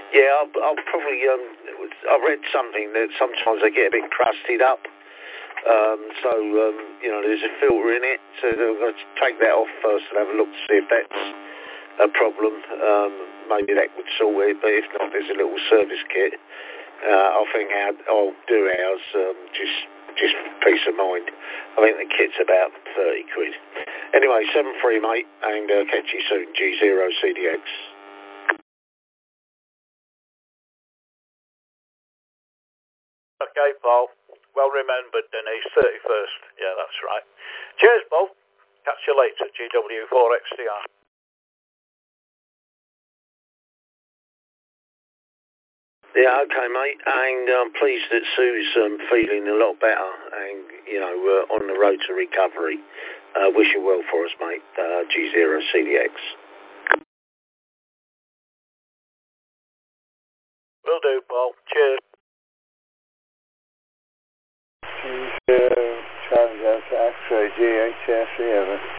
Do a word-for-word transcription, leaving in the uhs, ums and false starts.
Yeah, I'll, I'll probably, um, I read something that sometimes they get a bit crusted up. Um, so, um, you know, there's a filter in it, so I've got to take that off first and have a look to see if that's a problem. Um, maybe that would sort it, but if not, there's a little service kit. Uh, I think our, I'll do ours, um, just just for peace of mind. I think the kit's about thirty quid. Anyway, seven three, mate, and uh, catch you soon, G zero C D X. Okay, Paul. Well remembered, Denise. thirty-first. Yeah, that's right. Cheers, Paul. Catch you later, G W four X T R. Yeah, okay, mate. And I'm pleased that Sue's um, feeling a lot better and, you know, uh, on the road to recovery. Uh, wish you well for us, mate. Uh, G zero C D X. Will do, Paul. Cheers. G zero, Charlie Delta X-ray, G H S, over.